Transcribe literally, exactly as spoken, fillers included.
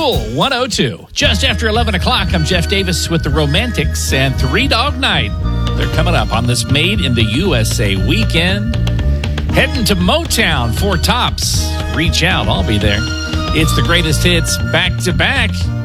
Cool one oh two. Just after eleven o'clock, I'm Jeff Davis with the Romantics and Three Dog Night. They're coming up on this Made in the U S A weekend. Heading to Motown for Tops. Reach out, I'll be there. It's the greatest hits back to back.